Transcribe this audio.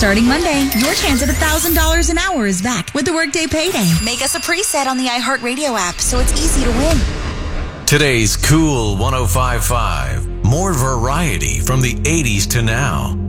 Starting Monday, your chance at $1,000 an hour is back with the Workday Payday. Make us a preset on the iHeartRadio app so it's easy to win. Today's Cool 105.5. More variety from the 80s to now.